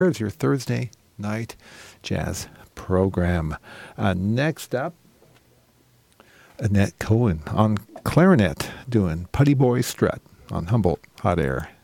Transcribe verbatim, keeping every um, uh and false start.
Here's your Thursday night jazz program. Uh, next up, Annette Cohen on clarinet doing Putty Boy Strut on Humboldt Hot Air.